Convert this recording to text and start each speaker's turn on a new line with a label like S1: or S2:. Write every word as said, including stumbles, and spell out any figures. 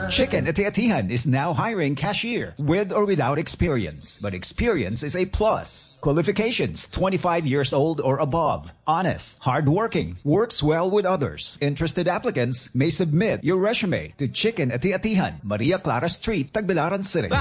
S1: Chicken Ati-Atihan is now hiring cashier with or without experience. But experience is a plus. Qualifications, twenty-five years old or above. Honest, hardworking, works well with others. Interested applicants may submit your resume to Chicken Ati-Atihan, Maria Clara Street, Tagbilaran City.